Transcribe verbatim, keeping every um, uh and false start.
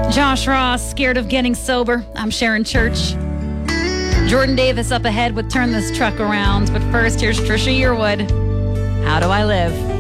Josh Ross, Scared of Getting Sober. I'm Sharon Church. Jordan Davis up ahead with Turn This Truck Around. But first, here's Trisha Yearwood. How Do I Live?